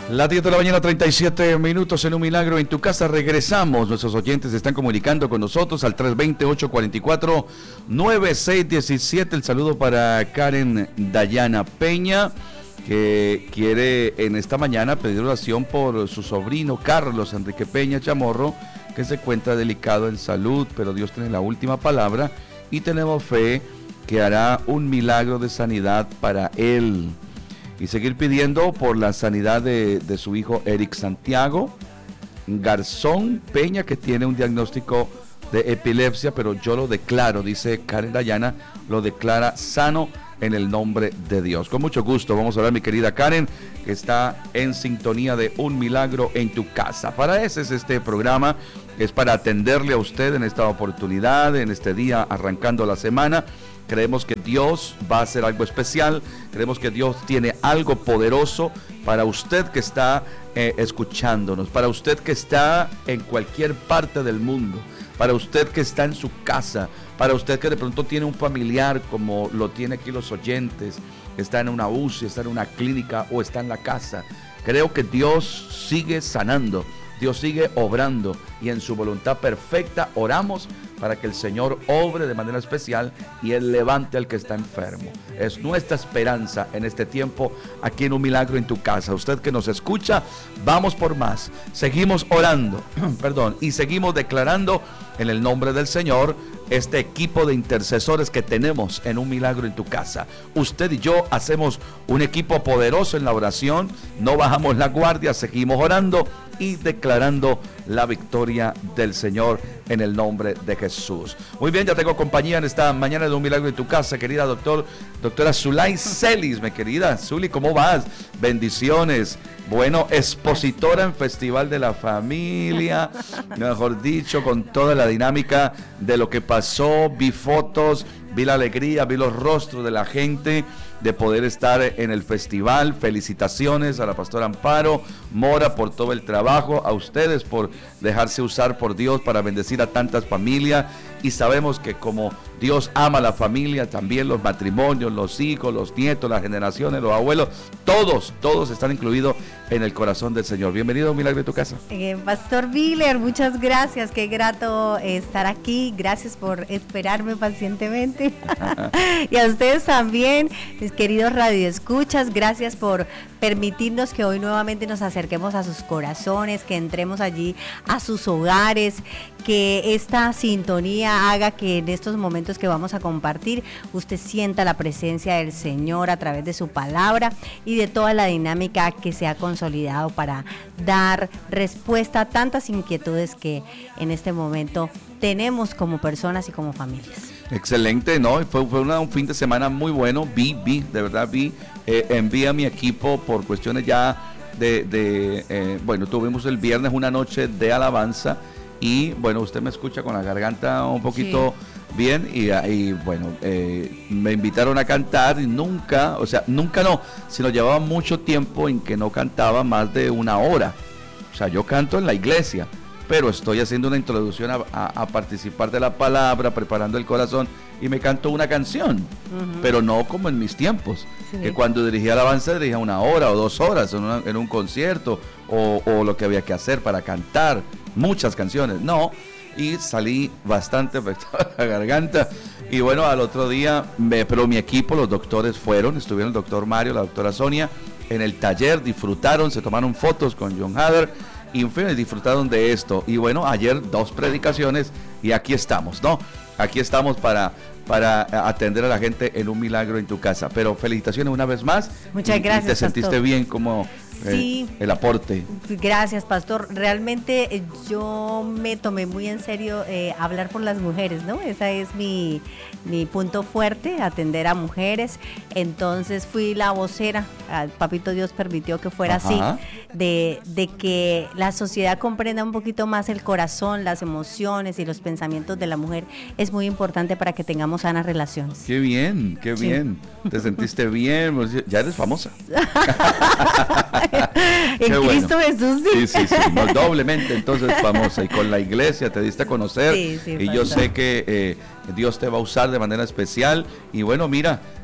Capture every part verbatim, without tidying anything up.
Las diez de la mañana, treinta y siete minutos en Un Milagro en tu Casa. Regresamos. Nuestros oyentes se están comunicando con nosotros al tres dos cero, ocho cuatro cuatro, nueve seis uno siete. El saludo para Karen Dayana Peña, que quiere en esta mañana pedir oración por su sobrino Carlos Enrique Peña Chamorro, que se encuentra delicado en salud, pero Dios tiene la última palabra y tenemos fe que hará un milagro de sanidad para él. Y seguir pidiendo por la sanidad de, de su hijo Eric Santiago Garzón Peña, que tiene un diagnóstico de epilepsia, pero yo lo declaro, dice Karen Dayana, lo declara sano en el nombre de Dios. Con mucho gusto vamos a hablar, mi querida Karen, que está en sintonía de Un Milagro en tu Casa. Para ese es este programa, es para atenderle a usted en esta oportunidad, en este día arrancando la semana. Creemos que Dios va a hacer algo especial, creemos que Dios tiene algo poderoso para usted que está eh, escuchándonos, para usted que está en cualquier parte del mundo, para usted que está en su casa, para usted que de pronto tiene un familiar como lo tiene aquí los oyentes, está en una U C I, está en una clínica o está en la casa. Creo que Dios sigue sanando, Dios sigue obrando y en su voluntad perfecta oramos para que el Señor obre de manera especial y Él levante al que está enfermo. Es nuestra esperanza en este tiempo aquí en Un Milagro en tu Casa. Usted que nos escucha, vamos por más. Seguimos orando, perdón, y seguimos declarando en el nombre del Señor este equipo de intercesores que tenemos en Un Milagro en tu Casa. Usted y yo hacemos un equipo poderoso en la oración, no bajamos la guardia, seguimos orando y declarando la victoria del Señor en el nombre de Jesús. Muy bien, ya tengo compañía en esta mañana de Un Milagro en tu Casa, querida doctor, doctora Zulay Celis, mi querida Zuli, ¿cómo vas? Bendiciones. Bueno, expositora en Festival de la Familia, mejor dicho, con toda la dinámica de lo que pasó, vi fotos, vi la alegría, vi los rostros de la gente de poder estar en el festival. Felicitaciones a la pastora Amparo Mora por todo el trabajo, a ustedes por dejarse usar por Dios para bendecir a tantas familias, y sabemos que como Dios ama a la familia, también los matrimonios, los hijos, los nietos, las generaciones, los abuelos, todos, todos están incluidos en el corazón del Señor. Bienvenido a Un Milagro en tu Casa. Eh, Pastor Viller, muchas gracias, qué grato estar aquí, gracias por esperarme pacientemente. Y a ustedes también, mis queridos radioescuchas, gracias por permitirnos que hoy nuevamente nos acerquemos a sus corazones, que entremos allí a sus hogares, que esta sintonía haga que en estos momentos que vamos a compartir, usted sienta la presencia del Señor a través de su palabra y de toda la dinámica que se ha consolidado para dar respuesta a tantas inquietudes que en este momento tenemos como personas y como familias. Excelente, ¿no? Fue, fue una, un fin de semana muy bueno, vi, vi, de verdad vi, eh, envié a mi equipo por cuestiones ya de, de eh, bueno, tuvimos el viernes una noche de alabanza y bueno, usted me escucha con la garganta un poquito sí. bien y, y bueno, eh, me invitaron a cantar y nunca, o sea, nunca no, sino llevaba mucho tiempo en que no cantaba más de una hora, o sea, yo canto en la iglesia, pero estoy haciendo una introducción a, a, a participar de la palabra, preparando el corazón, y me canto una canción, uh-huh. pero no como en mis tiempos, sí. que cuando dirigía alabanza dirigía una hora o dos horas en, una, en un concierto, o, o lo que había que hacer para cantar muchas canciones, no, y salí bastante afectado a la garganta, y bueno, al otro día, me, pero mi equipo, los doctores fueron, estuvieron el doctor Mario, la doctora Sonia, en el taller, disfrutaron, se tomaron fotos con John Hader, y en fin, disfrutaron de esto. Y bueno, ayer dos predicaciones y aquí estamos, ¿no? Aquí estamos para, para atender a la gente en Un Milagro en tu Casa. Pero felicitaciones una vez más. Muchas y, gracias, y te sentiste Pastor. bien como eh, sí. el aporte. Gracias, Pastor. Realmente eh, yo me tomé muy en serio eh, hablar por las mujeres, ¿no? Esa es mi, mi punto fuerte, atender a mujeres. Entonces fui la vocera, Papito Dios permitió que fuera Ajá. así, de, de que la sociedad comprenda un poquito más el corazón, las emociones y los pensamientos de la mujer. Es muy importante para que tengamos sanas relaciones. Qué bien, qué sí. bien. Te sentiste bien, ya eres famosa. En Cristo bueno. Jesús, sí. Sí, sí, sí, no, doblemente entonces famosa. Y con la iglesia te diste a conocer. Sí, sí, y yo sé que eh, Dios te va a usar de manera especial. Y bueno, mira,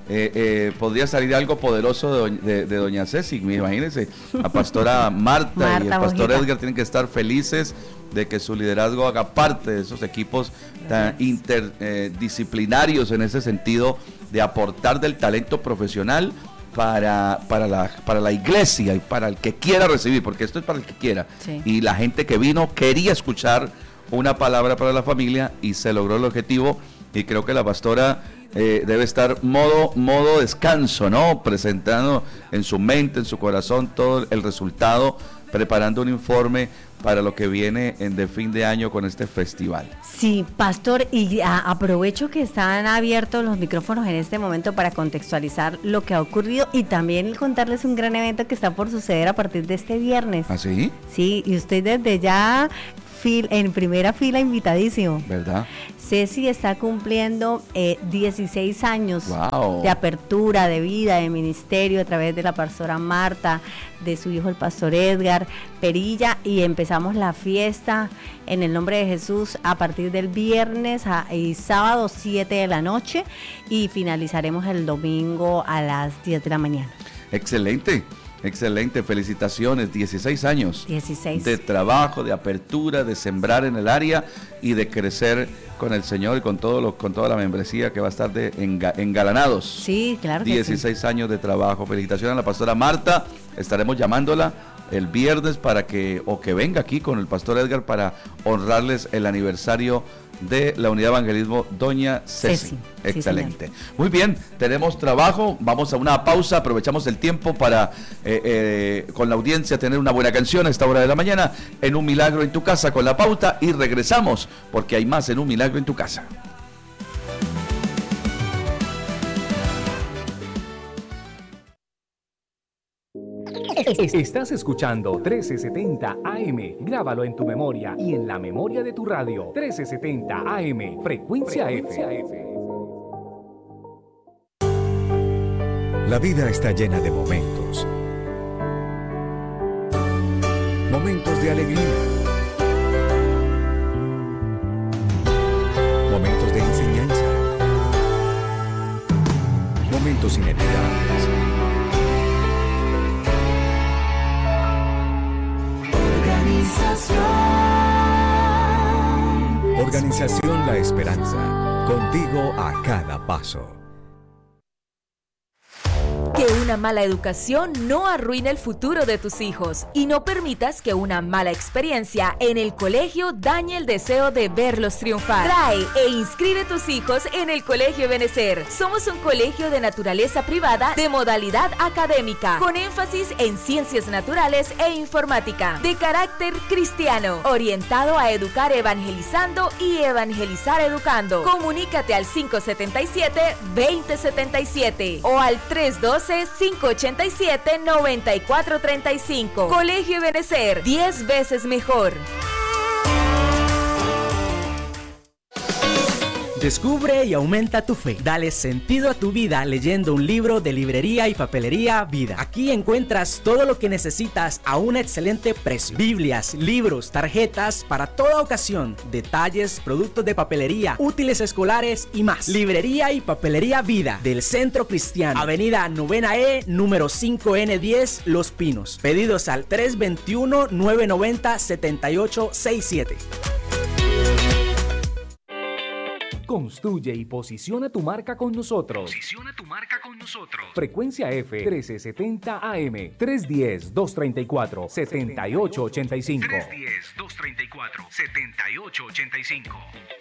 eh, eh, podría salir algo poderoso de, doña, de, de doña Ceci. Imagínense, la pastora Marta, Marta y el pastor Mojita. Edgar tienen que estar felices de que su liderazgo haga parte de esos equipos tan interdisciplinarios en ese sentido de aportar del talento profesional para, para, la, para la iglesia y para el que quiera recibir, porque esto es para el que quiera. Sí. Y la gente que vino quería escuchar una palabra para la familia y se logró el objetivo, y creo que la pastora eh, debe estar modo, modo descanso, ¿no? Presentando en su mente, en su corazón todo el resultado, preparando un informe para lo que viene en de fin de año con este festival. Sí, pastor, y a, aprovecho que están abiertos los micrófonos en este momento para contextualizar lo que ha ocurrido y también contarles un gran evento que está por suceder a partir de este viernes. ¿Ah, sí? Sí, y usted desde ya fil, en primera fila invitadísimo. ¿Verdad? Ceci está cumpliendo eh, dieciséis años wow. de apertura, de vida, de ministerio a través de la pastora Marta, de su hijo el pastor Edgar Perilla, y empezamos la fiesta en el nombre de Jesús a partir del viernes a, y sábado siete de la noche, y finalizaremos el domingo a las diez de la mañana. Excelente. Excelente, felicitaciones, dieciséis años dieciséis de trabajo, de apertura, de sembrar en el área y de crecer con el Señor y con todo lo, con toda la membresía que va a estar de enga, engalanados. Sí, claro que dieciséis sí. años de trabajo. Felicitaciones a la pastora Marta. Estaremos llamándola el viernes para que, o que venga aquí con el pastor Edgar para honrarles el aniversario de la Unidad de Evangelismo Doña Ceci. Ceci. Excelente. Sí, muy bien, tenemos trabajo, vamos a una pausa, aprovechamos el tiempo para eh, eh, con la audiencia tener una buena canción a esta hora de la mañana en Un Milagro en tu Casa con la pauta, y regresamos porque hay más en Un Milagro en tu Casa. Estás escuchando trece setenta A M. Grábalo en tu memoria y en la memoria de tu radio. trece setenta A M. Frecuencia, Frecuencia F. F. La vida está llena de momentos. Momentos de alegría. Momentos de enseñanza. Momentos inolvidables. Organización La Esperanza, contigo a cada paso. Que una mala educación no arruine el futuro de tus hijos, y no permitas que una mala experiencia en el colegio dañe el deseo de verlos triunfar. Trae e inscribe tus hijos en el Colegio Ebenecer. Somos un colegio de naturaleza privada de modalidad académica, con énfasis en ciencias naturales e informática, de carácter cristiano, orientado a educar evangelizando y evangelizar educando. Comunícate al cinco siete siete, dos cero siete siete o al tres uno dos, cinco ocho siete, nueve cuatro tres cinco. Colegio Ebenecer, diez veces mejor. Descubre y aumenta tu fe. Dale sentido a tu vida leyendo un libro de Librería y Papelería Vida. Aquí encuentras todo lo que necesitas a un excelente precio. Biblias, libros, tarjetas para toda ocasión, detalles, productos de papelería, útiles escolares y más. Librería y Papelería Vida del Centro Cristiano, Avenida Novena E, número cinco N diez, Los Pinos. Pedidos al tres dos uno, nueve nueve cero, siete ocho seis siete. Construye y posiciona tu marca con nosotros. Posiciona tu marca con nosotros. Frecuencia F trece setenta A M. tres uno cero, dos tres cuatro, siete ocho ocho cinco. tres uno cero, dos tres cuatro, siete ocho ocho cinco.